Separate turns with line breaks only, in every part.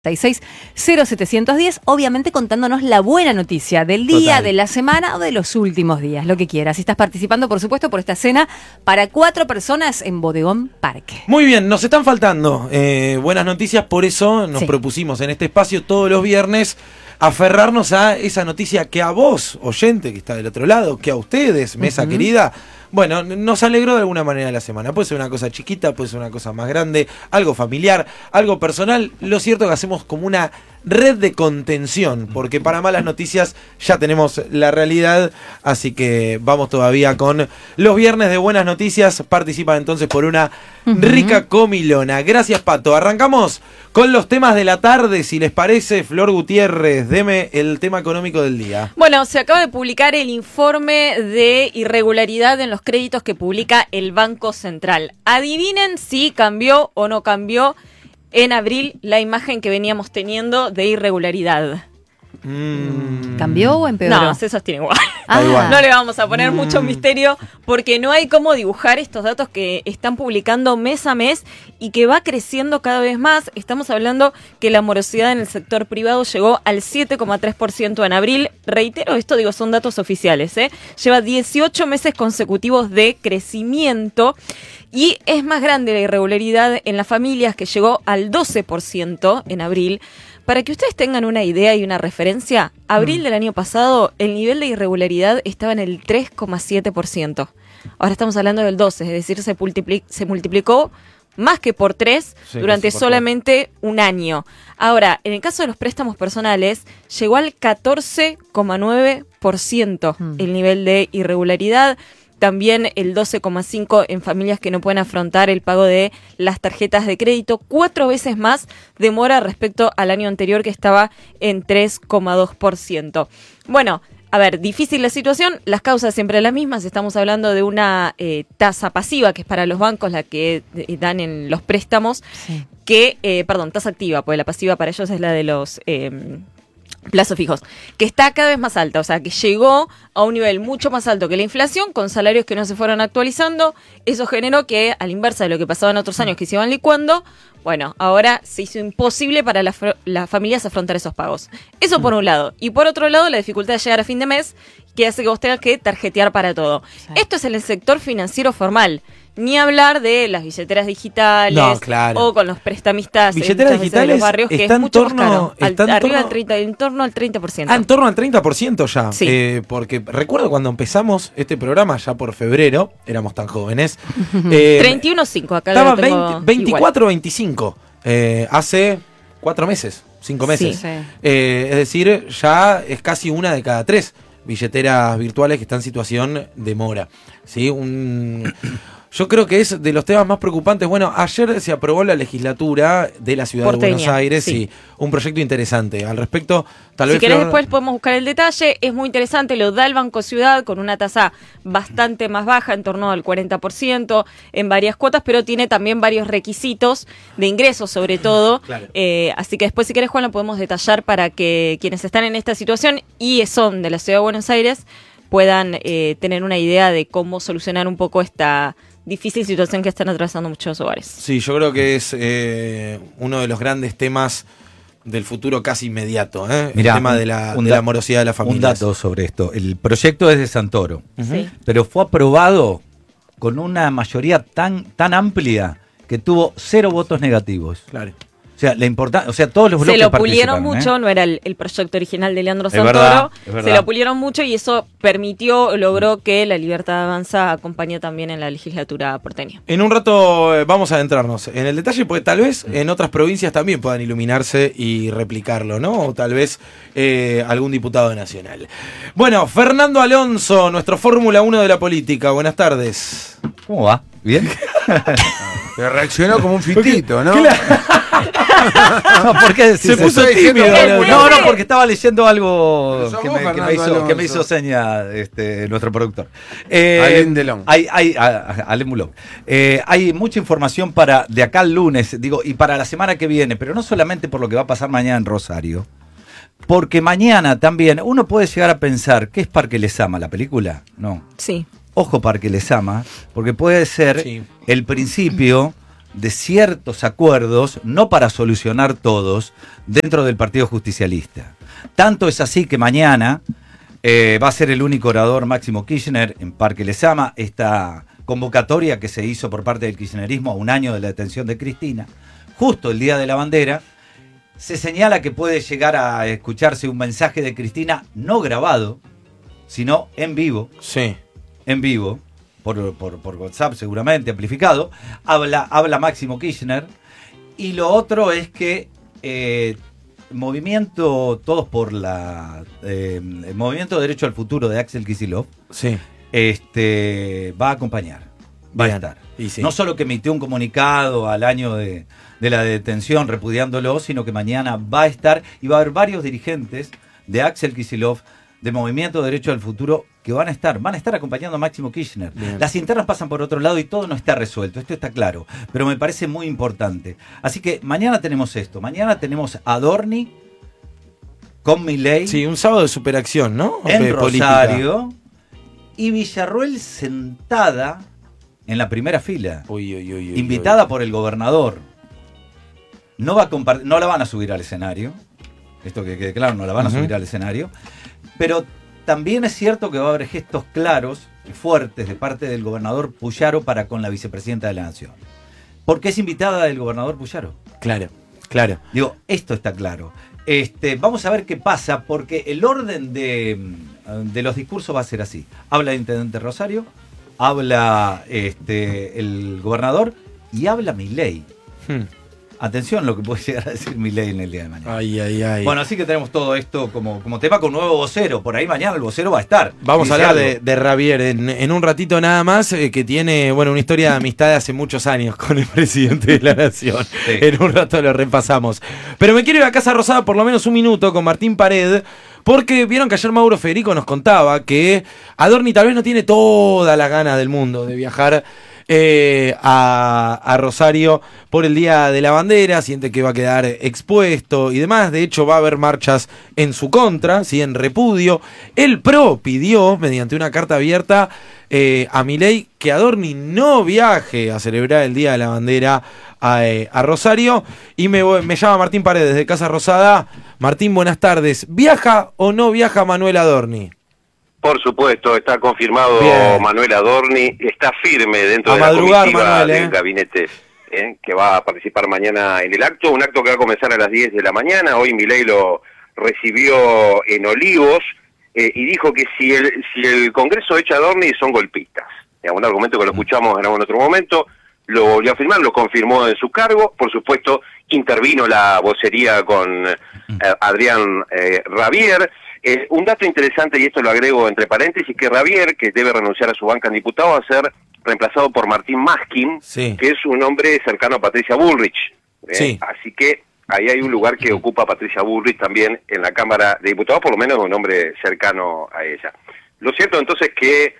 0710, obviamente contándonos la buena noticia del día,
Total.
de la semana o de los últimos días, lo que quieras. Si estás participando, por supuesto, por esta cena para 4 personas en Bodegón Parque.
Muy bien, nos están faltando buenas noticias, por eso nos
Sí.
propusimos en este espacio todos los viernes aferrarnos a esa noticia que a vos, oyente que está del otro lado, que a ustedes, mesa querida, bueno, nos alegró de alguna manera la semana. Puede ser una cosa chiquita, puede ser una cosa más grande, algo familiar, algo personal. Lo cierto es que hacemos como una red de contención, porque para malas noticias ya tenemos la realidad, así que vamos todavía con los viernes de buenas noticias. Participan entonces por una rica comilona. Gracias, Pato. Arrancamos con los temas de la tarde, si les parece. Flor Gutiérrez, deme el tema económico del día.
Bueno, se acaba de publicar el informe de irregularidad en los créditos que publica el Banco Central. Adivinen si cambió o no cambió en abril la imagen que veníamos teniendo de irregularidad.
¿Cambió o empeoró?
No, se sostiene igual.
Ah,
igual.
No le vamos a poner mucho misterio porque no hay cómo dibujar estos datos que están publicando mes a mes y que va creciendo cada vez más. Estamos hablando que la morosidad en el sector privado llegó al 7,3% en abril. Reitero, esto digo, son datos oficiales, ¿eh? Lleva 18 meses consecutivos de crecimiento y es más grande la irregularidad en las familias, que llegó al 12% en abril. Para que ustedes tengan una idea y una referencia, abril del año pasado el nivel de irregularidad estaba en el 3,7%. Ahora estamos hablando del 12%, es decir, se multiplicó más que por 3
Sí,
durante
casi por
solamente un año. Ahora, en el caso de los préstamos personales, llegó al 14,9% el nivel de irregularidad. También el 12,5% en familias que no pueden afrontar el pago de las tarjetas de crédito. 4 veces más demora respecto al año anterior, que estaba en 3,2%. Bueno, a ver, difícil la situación, las causas siempre las mismas. Estamos hablando de una tasa pasiva, que es para los bancos la que dan en los préstamos,
sí.
tasa activa, porque la pasiva para ellos es la de los plazos fijos, que está cada vez más alta, o sea, que llegó a un nivel mucho más alto que la inflación, con salarios que no se fueron actualizando. Eso generó que, a la inversa de lo que pasaba en otros años, que se iban licuando, bueno, ahora se hizo imposible para las familias afrontar esos pagos. Eso por un lado. Y por otro lado, la dificultad de llegar a fin de mes, que hace que vos tengas que tarjetear para todo.
Sí.
Esto es en el sector financiero formal. Ni hablar de las billeteras digitales,
No, claro.
o con los prestamistas
Billeteras
muchas veces de
digitales
los barrios, que
está
es
en
mucho
torno-
más caro.
está
En torno al 30%.
Ah, en torno al 30% ya.
Sí.
Porque recuerdo cuando empezamos este programa, ya por febrero, éramos tan jóvenes.
31,5 acá
Estaba
lo tengo
24, 25. Hace 4 meses, 5 meses.
Sí.
Es decir, ya es casi una de cada 3 billeteras virtuales que están en situación de mora. ¿Sí? Yo creo que es de los temas más preocupantes. Bueno, ayer se aprobó la legislatura de la ciudad
Porteña,
de Buenos Aires,
sí.
y un proyecto interesante. Al respecto, tal
Si
vez...
querés
Flor-
después podemos buscar el detalle. Es muy interesante, lo da el Banco Ciudad con una tasa bastante más baja, en torno al 40%, en varias cuotas, pero tiene también varios requisitos de ingresos, sobre todo.
Claro.
Así que después, si querés, Juan, lo podemos detallar para que quienes están en esta situación y son de la ciudad de Buenos Aires puedan tener una idea de cómo solucionar un poco esta difícil situación que están atravesando muchos hogares.
Sí, yo creo que es uno de los grandes temas del futuro casi inmediato, ¿eh?
Mirá,
el tema de la morosidad de la familia.
Un dato sobre esto. El proyecto es de Santoro,
Sí.
pero fue aprobado con una mayoría tan amplia que tuvo 0 votos negativos.
Claro.
O sea, todos los bloques
Se lo pulieron
participaron,
mucho, no era el proyecto original de Leandro
Es
Santoro,
verdad, es verdad.
se lo pulieron mucho y eso logró que la Libertad Avanza acompañe también en la legislatura porteña.
En un rato vamos a adentrarnos en el detalle, porque tal vez en otras provincias también puedan iluminarse y replicarlo, ¿no? O tal vez algún diputado nacional. Bueno, Fernando Alonso, nuestro Fórmula 1 de la política. Buenas tardes.
¿Cómo va? ¿Bien?
Pero reaccionó como un fitito, ¿no?
No, ¿por qué decís
Se
eso?
puso tímido.
No, porque estaba leyendo algo
Sos
que
vos,
me
Fernando
hizo
Alonso.
seña nuestro productor.
Alain Delon.
Alain Mulón. Hay mucha información de acá al lunes, y para la semana que viene, pero no solamente por lo que va a pasar mañana en Rosario, porque mañana también uno puede llegar a pensar, ¿qué es Parque Lezama, la película? No.
Sí.
Ojo, Parque Lezama, porque puede ser
Sí.
el principio de ciertos acuerdos, no para solucionar todos, dentro del Partido Justicialista. Tanto es así que mañana va a ser el único orador Máximo Kirchner en Parque Lezama, esta convocatoria que se hizo por parte del kirchnerismo a un año de la detención de Cristina, justo el día de la bandera. Se señala que puede llegar a escucharse un mensaje de Cristina no grabado, sino en vivo.
Sí.
En vivo, por WhatsApp seguramente, amplificado. Habla Máximo Kirchner. Y lo otro es que Movimiento Todos por la... el Movimiento Derecho al Futuro de Axel Kicillof
Sí.
va a acompañar. Va
Bien.
a estar.
Y sí.
No solo que emitió un comunicado al año de la detención repudiándolo, sino que mañana va a estar y va a haber varios dirigentes de Axel Kicillof, de Movimiento Derecho al Futuro, que van a estar acompañando a Máximo Kirchner.
Bien.
Las internas pasan por otro lado y todo no está resuelto, esto está claro, pero me parece muy importante. Así que mañana tenemos esto, mañana tenemos a Adorni con Milei
Sí, un sábado de superacción, ¿no?
en
Política.
Rosario y Villarruel sentada en la primera fila,
Uy, uy, uy, uy,
invitada
uy.
por el gobernador. No la van a subir al escenario, esto que quede claro, no la van a
Ujú.
subir al escenario, pero también es cierto que va a haber gestos claros y fuertes de parte del gobernador Puyaro para con la vicepresidenta de la Nación. Porque es invitada del gobernador Puyaro.
Claro, claro.
Digo, esto está claro. Vamos a ver qué pasa, porque el orden de los discursos va a ser así. Habla el intendente Rosario, habla el gobernador y habla Milei.
Hmm.
Atención lo que puede llegar a decir Milei en el día de mañana.
Ay, ay, ay.
Bueno, así que tenemos todo esto como tema con nuevo vocero. Por ahí mañana el vocero va a estar.
Vamos a
Dice
hablar
algo.
de Javier en un ratito nada más, que tiene una historia de amistad de hace muchos años con el presidente de la Nación.
Sí.
En un rato lo repasamos. Pero me quiero ir a Casa Rosada por lo menos un minuto con Martín Pared, porque vieron que ayer Mauro Federico nos contaba que Adorni tal vez no tiene toda la gana del mundo de viajar a Rosario por el Día de la Bandera, siente que va a quedar expuesto y demás. De hecho va a haber marchas en su contra, ¿sí? En repudio. El PRO pidió mediante una carta abierta a Milei que Adorni no viaje a celebrar el Día de la Bandera a Rosario. Y me llama Martín Paredes desde Casa Rosada. Martín, buenas tardes. ¿Viaja o no viaja Manuel Adorni?
Por supuesto, está confirmado.
Bien.
Manuel Adorni, está firme dentro
A
de la
madrugar,
comitiva
Manuel,
del gabinete que va a participar mañana en el acto, un acto que va a comenzar a las 10 de la mañana. Hoy Milei lo recibió en Olivos y dijo que si el Congreso echa a Adorni son golpistas. Es un argumento que lo escuchamos en algún otro momento, lo volvió a firmar, lo confirmó en su cargo. Por supuesto, intervino la vocería con Adrián Ravier. Un dato interesante, y esto lo agrego entre paréntesis, que Ravier, que debe renunciar a su banca en diputado, va a ser reemplazado por Martín Maskin,
Sí.
que es un hombre cercano a Patricia Bullrich.
Sí.
Así que ahí hay un lugar que ocupa Patricia Bullrich también en la Cámara de Diputados, por lo menos un hombre cercano a ella. Lo cierto entonces que,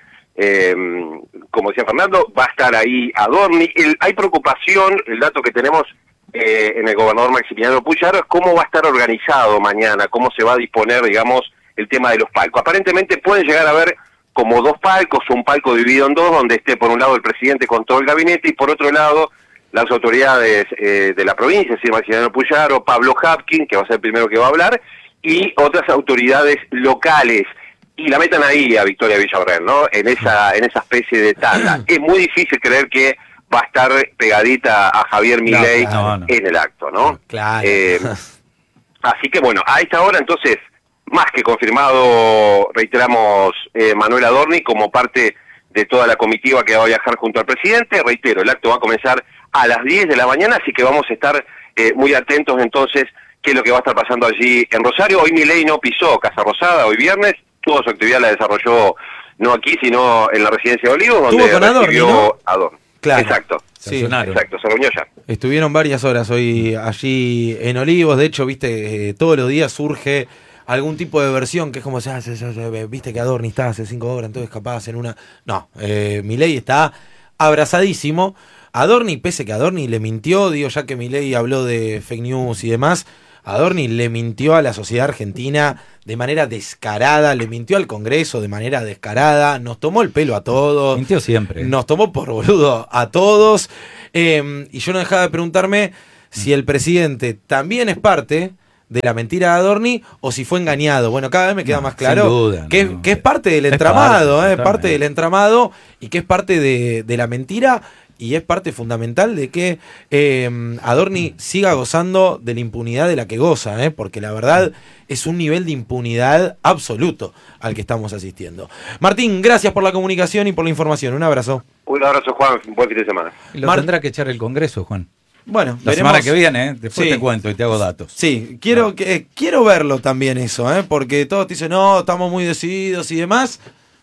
como decía Fernando, va a estar ahí Adorni. Hay preocupación, el dato que tenemos en el gobernador Maximiliano Puyaro es cómo va a estar organizado mañana, cómo se va a disponer, digamos, el tema de los palcos. Aparentemente pueden llegar a haber como dos palcos, un palco dividido en dos, donde esté por un lado el presidente con todo el gabinete y por otro lado las autoridades de la provincia, es decir, Maximiliano Puyaro, Pablo Hapkin, que va a ser el primero que va a hablar, y otras autoridades locales. Y la metan ahí a Victoria Villarreal, ¿no? En esa especie de tanda. Es muy difícil creer que va a estar pegadita a Javier Milei
no.
en el acto, ¿no?
Claro.
Así que bueno, a esta hora entonces, más que confirmado, reiteramos, Manuel Adorni como parte de toda la comitiva que va a viajar junto al presidente. Reitero, el acto va a comenzar a las 10 de la mañana, así que vamos a estar muy atentos entonces qué es lo que va a estar pasando allí en Rosario. Hoy Milei no pisó Casa Rosada, hoy viernes, toda su actividad la desarrolló no aquí, sino en la residencia de Olivos, donde
Estuvo con Adorni,
recibió
¿no?
Adorni.
Claro.
Exacto.
Sí.
Exacto, se reunió ya.
Estuvieron varias horas hoy allí en Olivos. De hecho, viste, todos los días surge algún tipo de versión que es como, viste que Adorni está hace 5 horas, entonces capaz en una... No, Milei está abrazadísimo. Adorni, pese que Adorni le mintió, digo, ya que Milei habló de fake news y demás, Adorni le mintió a la sociedad argentina de manera descarada, le mintió al Congreso de manera descarada, nos tomó el pelo a todos.
Mintió siempre.
Nos tomó por boludo a todos. Y yo no dejaba de preguntarme si el presidente también es parte de la mentira de Adorni o si fue engañado. Bueno, cada vez me queda más claro
duda,
que es parte del entramado,
parte,
es parte del entramado y que es parte de la mentira y es parte fundamental de que Adorni siga gozando de la impunidad de la que goza, porque la verdad es un nivel de impunidad absoluto al que estamos asistiendo. Martín, gracias por la comunicación y por la información. Un abrazo.
Un abrazo, Juan. Buen fin de semana.
Y lo tendrá que echar el Congreso, Juan.
Bueno,
la semana que viene, después
Sí.
te cuento y te hago datos.
Sí, quiero verlo también eso, porque todos te dicen, no, estamos muy decididos y demás.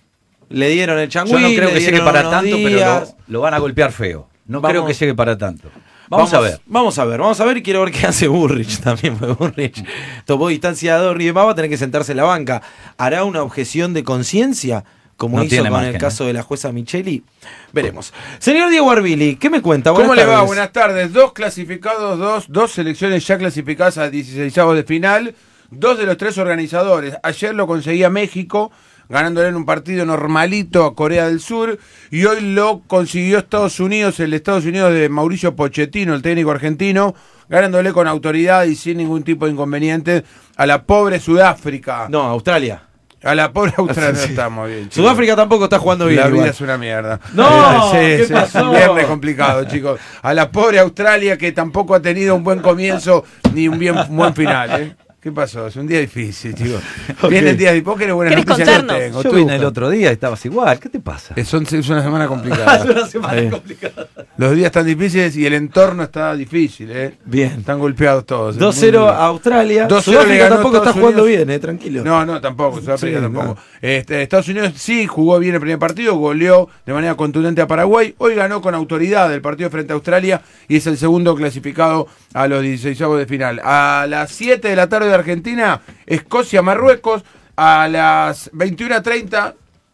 Le dieron el changüí.
Yo no creo que llegue para
unos
tanto,
días.
pero lo van a golpear feo. No
Vamos.
creo que llegue para tanto. Vamos a ver.
Vamos a ver y quiero ver qué hace Burrich también, porque Burrich tomó distancia de Adorni y demás, va a tener que sentarse en la banca. ¿Hará una objeción de conciencia? Como
No
hizo
tiene
con
margen,
el caso de la jueza Micheli. Veremos. Señor Diego Arbili, ¿qué me cuenta?
¿Cómo
Buenas
le va?
tardes.
Buenas tardes. Dos clasificados, dos selecciones ya clasificadas a 16avos de final. Dos de los tres organizadores. Ayer lo conseguía México, ganándole en un partido normalito a Corea del Sur. Y hoy lo consiguió Estados Unidos, el Estados Unidos de Mauricio Pochettino, el técnico argentino, ganándole con autoridad y sin ningún tipo de inconveniente a la pobre Sudáfrica.
No, Australia.
A la pobre Australia no
Sí.
estamos bien, chicos.
Sudáfrica tampoco está jugando bien.
La vida
igual.
es una mierda.
No, ¿qué pasó?
Viernes complicado, chicos. A la pobre Australia que tampoco ha tenido un buen comienzo ni un buen final, ¿eh? ¿Qué pasó? Es un día difícil, chicos.
Ok.
Vienen días difíciles. ¿Vos querés buenas
¿Querés
noticias? No
contarnos?
tengo.
Yo
Tú,
vine el
Juan.
otro día y estabas igual. ¿Qué te pasa?
Es una semana complicada.
una semana complicada.
Los días están difíciles y el entorno está difícil, ¿eh?
Bien.
Están golpeados todos.
2-0 a Australia.
2-0 le
Sudáfrica
ganó
tampoco está
Estados
jugando
Unidos.
bien, tranquilo.
No, tampoco, Sudáfrica
Sí,
tampoco.
no.
Estados Unidos sí jugó bien el primer partido, goleó de manera contundente a Paraguay, hoy ganó con autoridad el partido frente a Australia y es el segundo clasificado a los 16avos de final. A las 7 de la tarde de Argentina, Escocia-Marruecos, a las 21:30,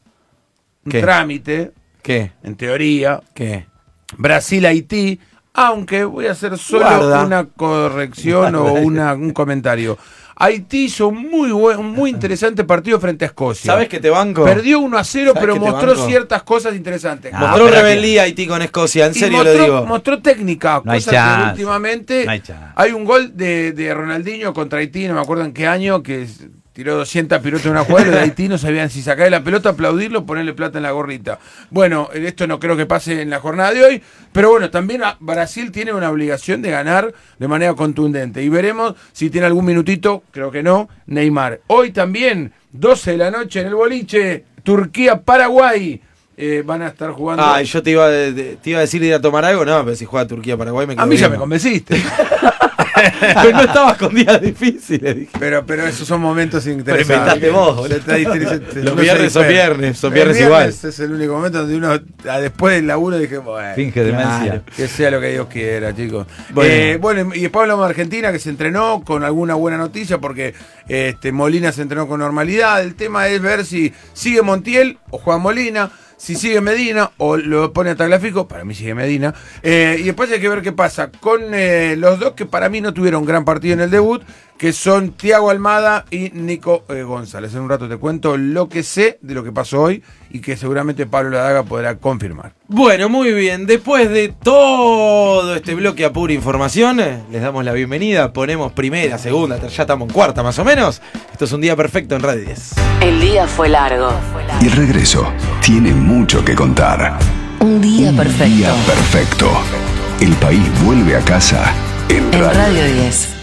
un
¿Qué?
trámite,
¿Qué?
en teoría,
¿Qué?
Brasil-Haití, aunque voy a hacer solo
Guarda.
una corrección o un comentario. Haití hizo un muy interesante partido frente a Escocia.
¿Sabes que te banco?
Perdió 1-0,
¿Sabes
pero
que te
mostró
banco?
ciertas cosas interesantes.
Mostró
pero
rebeldía Haití con Escocia, en
Y
serio
mostró,
lo digo.
mostró técnica,
No hay
cosas que
chance,
últimamente
no hay chance.
hay un gol de Ronaldinho contra Haití, no me acuerdo en qué año, que tiró 200 piruetas en una jugada, los de Haití no sabían si sacarle la pelota, aplaudirlo, ponerle plata en la gorrita. Bueno, esto no creo que pase en la jornada de hoy, pero bueno, también Brasil tiene una obligación de ganar de manera contundente. Y veremos si tiene algún minutito, creo que no, Neymar. Hoy también, 12 de la noche en el boliche, Turquía-Paraguay. Van a estar jugando.
Ay, yo te iba a decir de ir a tomar algo, no, pero si juega Turquía-Paraguay me quedo
A mí ya
bien.
me convenciste.
Pero no estabas con días difíciles, dije.
Pero esos son momentos interesantes.
inventaste vos, boludo.
Los viernes son viernes igual.
Es el único momento donde uno, después del laburo, dije, bueno,
Finge demencia.
Claro.
que sea lo que Dios quiera, chicos.
Bueno.
Bueno, y después hablamos de Argentina, que se entrenó con alguna buena noticia, porque Molina se entrenó con normalidad. El tema es ver si sigue Montiel o Juan Molina. Si sigue Medina o lo pone a Tagliafico, para mí sigue Medina. Y después hay que ver qué pasa con los dos que para mí no tuvieron gran partido en el debut, que son Thiago Almada y Nico González. En un rato te cuento lo que sé de lo que pasó hoy y que seguramente Pablo Ladaga podrá confirmar.
Bueno, muy bien. Después de todo este bloque a pura información, les damos la bienvenida. Ponemos primera, segunda, ya estamos en cuarta más o menos. Esto es un día perfecto en Radio 10.
El día fue largo.
Y el regreso tiene mucho que contar.
Un día perfecto.
Día perfecto. El país vuelve a casa en
En
Radio
Radio 10.